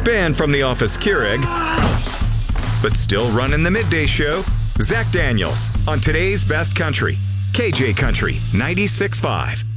Banned from the office Keurig, but still running the midday show, Zach Daniels on today's Best Country, KJ Country 96.5.